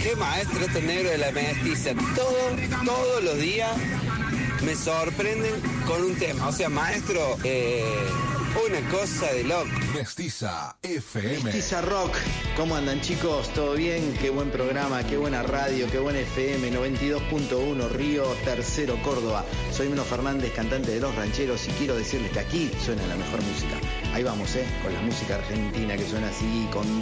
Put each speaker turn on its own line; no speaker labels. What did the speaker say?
Qué maestro estos negros de la mestiza. Todos los días me sorprenden con un tema. O sea, maestro, una cosa de loco.
Mestiza FM.
Mestiza Rock. ¿Cómo andan, chicos? ¿Todo bien? Qué buen programa, qué buena radio, qué buen FM. 92.1 Río Tercero, Córdoba. Soy Meno Fernández, cantante de Los Rancheros, y quiero decirles que aquí suena la mejor música. Ahí vamos, con la música argentina que suena así, con